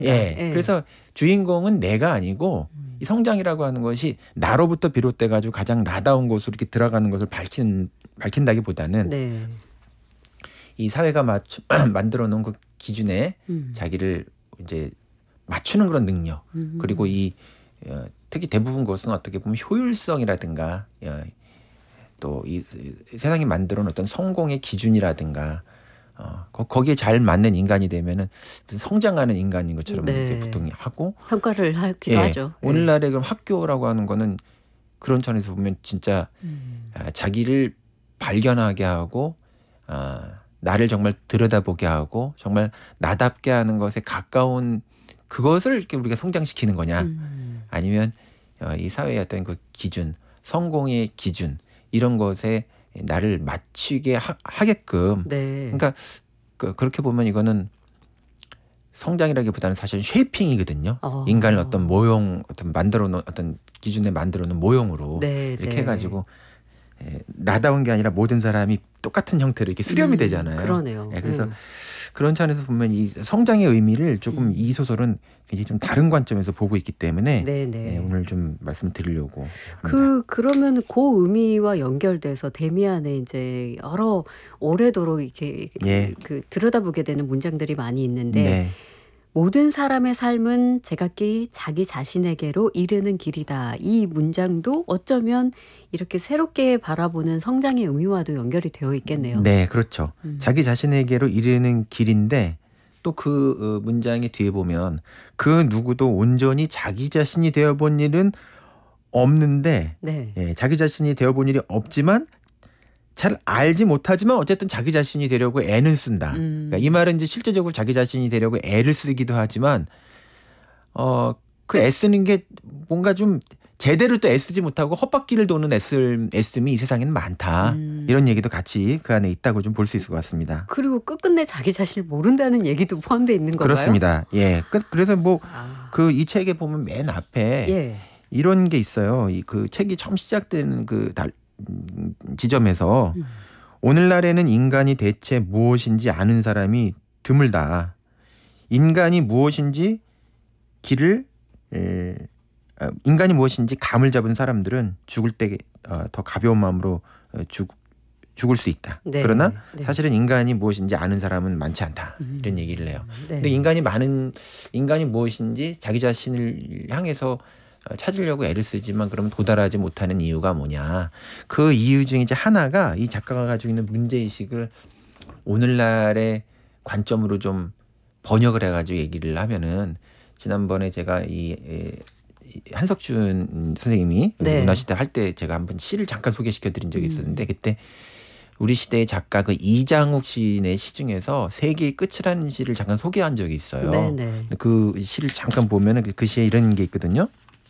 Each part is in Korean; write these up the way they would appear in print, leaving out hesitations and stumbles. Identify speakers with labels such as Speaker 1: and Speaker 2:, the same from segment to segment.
Speaker 1: 예.
Speaker 2: 예.
Speaker 1: 그래서 주인공은 내가 아니고 이 성장이라고 하는 것이 나로부터 비롯돼 가지고 가장 나다운 곳으로 이렇게 들어가는 것을 밝힌다기보다는
Speaker 2: 네.
Speaker 1: 이 사회가 만들어 놓은 그 기준에 자기를 이제 맞추는 그런 능력 그리고 이 특히 대부분 것은 어떻게 보면 효율성이라든가 또 이 세상이 만들어 놓은 어떤 성공의 기준이라든가 거기에 잘 맞는 인간이 되면은 성장하는 인간인 것처럼
Speaker 2: 네.
Speaker 1: 이렇게 보통 하고
Speaker 2: 평가를 하기도 하죠. 예.
Speaker 1: 오늘날의 그럼 학교라고 하는 거는 그런 차원에서 보면 진짜 자기를 발견하게 하고 나를 정말 들여다보게 하고 정말 나답게 하는 것에 가까운 그것을 이렇게 우리가 성장시키는 거냐 아니면 이 사회의 어떤 그 기준 성공의 기준 이런 것에 나를 맞추게 하게끔
Speaker 2: 네.
Speaker 1: 그러니까 그렇게 보면 이거는 성장이라기보다는 사실 쉐이핑이거든요. 인간을 어떤 모형 어떤 만들어 놓은 어떤 기준에 만들어 놓은 모형으로
Speaker 2: 네,
Speaker 1: 이렇게
Speaker 2: 네.
Speaker 1: 해가지고 나다운 게 아니라 모든 사람이 똑같은 형태로 이렇게 수렴이 되잖아요.
Speaker 2: 그러네요.
Speaker 1: 그래서 그런 차원에서 보면 이 성장의 의미를 조금 이 소설은 굉장히 좀 다른 관점에서 보고 있기 때문에
Speaker 2: 네네.
Speaker 1: 오늘 좀 말씀드리려고 합니다.
Speaker 2: 그러면 그 의미와 연결돼서 데미안에 이제 여러 오래도록 이렇게
Speaker 1: 예.
Speaker 2: 들여다보게 되는 문장들이 많이 있는데
Speaker 1: 네.
Speaker 2: 모든 사람의 삶은 제각기 자기 자신에게로 이르는 길이다. 이 문장도 어쩌면 이렇게 새롭게 바라보는 성장의 의미와도 연결이 되어 있겠네요.
Speaker 1: 네, 그렇죠. 자기 자신에게로 이르는 길인데 또 그 문장의 뒤에 보면 그 누구도 온전히 자기 자신이 되어본 일은 없는데
Speaker 2: 네.
Speaker 1: 자기 자신이 되어본 일이 없지만 잘 알지 못하지만 어쨌든 자기 자신이 되려고 애는 쓴다. 그러니까 이 말은 이제 실제적으로 자기 자신이 되려고 애를 쓰기도 하지만 그 애쓰는 게 뭔가 좀 제대로 또 애쓰지 못하고 헛바퀴를 도는 애씀이 이 세상에는 많다. 이런 얘기도 같이 그 안에 있다고 좀 볼 수 있을 것 같습니다.
Speaker 2: 그리고 끝끝내 자기 자신을 모른다는 얘기도 포함되어 있는 건가요?
Speaker 1: 그렇습니다. 예. 그래서 뭐 이 책에 보면 맨 앞에
Speaker 2: 예.
Speaker 1: 이런 게 있어요. 그 책이 처음 시작되는 그 지점에서 오늘날에는 인간이 대체 무엇인지 아는 사람이 드물다. 인간이 무엇인지 감을 잡은 사람들은 죽을 때 더 가벼운 마음으로 죽을 수 있다.
Speaker 2: 네.
Speaker 1: 그러나
Speaker 2: 네.
Speaker 1: 사실은 인간이 무엇인지 아는 사람은 많지 않다. 이런 얘기를 해요.
Speaker 2: 네.
Speaker 1: 근데 인간이 무엇인지 자기 자신을 향해서 찾으려고 애를 쓰지만 그러면 도달하지 못하는 이유가 뭐냐. 그 이유 중에 이제 하나가 이 작가가 가지고 있는 문제의식을 오늘날의 관점으로 좀 번역을 해가지고 얘기를 하면은 지난번에 제가 이 한석준 선생님이
Speaker 2: 네.
Speaker 1: 문화시대 할 때 제가 한번 시를 잠깐 소개시켜드린 적이 있었는데 그때 우리 시대의 작가 그 이장욱 시인의 시 중에서 세계의 끝이라는 시를 잠깐 소개한 적이 있어요.
Speaker 2: 네네.
Speaker 1: 그 시를 잠깐 보면은 그 시에 이런 게 있거든요.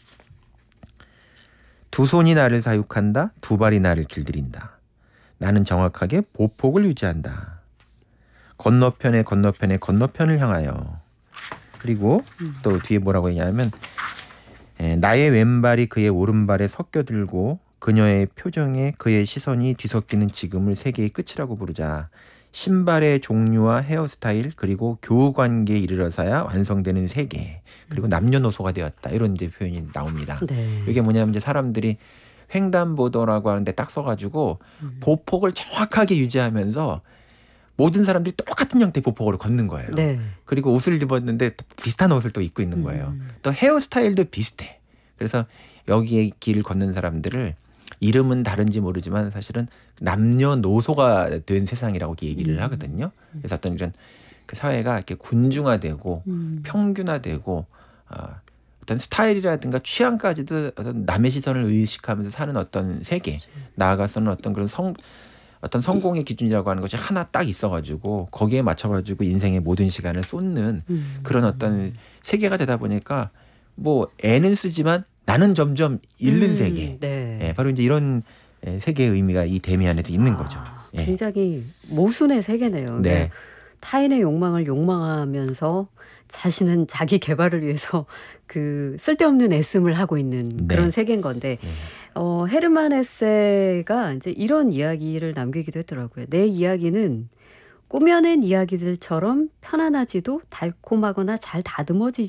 Speaker 1: 두 손이 나를 사육한다. 두 발이 나를 길들인다. 나는 정확하게 보폭을 유지한다. 건너편의 건너편을 향하여. 그리고 또 뒤에 뭐라고 했냐면 나의 왼발이 그의 오른발에 섞여들고 그녀의 표정에 그의 시선이 뒤섞이는 지금을 세계의 끝이라고 부르자. 신발의 종류와 헤어스타일 그리고 교우관계에 이르러서야 완성되는 세계 그리고 남녀노소가 되었다. 이런 이제 표현이 나옵니다.
Speaker 2: 네.
Speaker 1: 이게 뭐냐면 이제 사람들이 횡단보도라고 하는데 딱 써가지고 보폭을 정확하게 유지하면서 모든 사람들이 똑같은 형태의 보폭으로 걷는 거예요.
Speaker 2: 네.
Speaker 1: 그리고 옷을 입었는데 비슷한 옷을 또 입고 있는 거예요. 또 헤어스타일도 비슷해. 그래서 여기에 길을 걷는 사람들을 이름은 다른지 모르지만 사실은 남녀노소가 된 세상이라고 얘기를 하거든요. 그래서 어떤 이런 그 사회가 이렇게 군중화되고 평균화되고 어떤 스타일이라든가 취향까지도 어떤 남의 시선을 의식하면서 사는 어떤 세계 나아가서는 어떤 그런 어떤 성공의 기준이라고 하는 것이 하나 딱 있어가지고 거기에 맞춰가지고 인생의 모든 시간을 쏟는 그런 어떤 세계가 되다 보니까 뭐 애는 쓰지만 나는 점점 잃는 세계.
Speaker 2: 네.
Speaker 1: 바로 이제 이런 세계의 의미가 이 데미안에도 있는 거죠.
Speaker 2: 굉장히 모순의 세계네요.
Speaker 1: 네.
Speaker 2: 타인의 욕망을 욕망하면서 자신은 자기 개발을 위해서 그 쓸데없는 애씀을 하고 있는 그런 세계인 건데 헤르만 헤세가 이제 이런 이야기를 남기기도 했더라고요. 내 이야기는 꾸며낸 이야기들처럼 편안하지도 달콤하거나 잘 다듬어지지